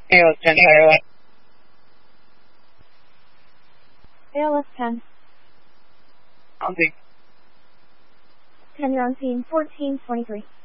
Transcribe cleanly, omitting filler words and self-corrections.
ALS 10 Tyler. ALS 10. On scene. 10, you're on scene. 1423.